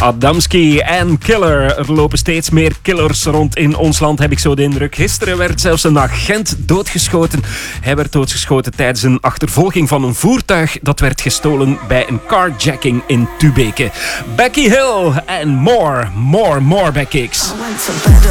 Adamski en Killer. Er lopen steeds meer killers rond in ons land, heb ik zo de indruk. Gisteren werd zelfs een agent doodgeschoten. Hij werd doodgeschoten tijdens een achtervolging van een voertuig dat werd gestolen bij een carjacking in Tubeke. Becky Hill en more Backkicks. I went to bed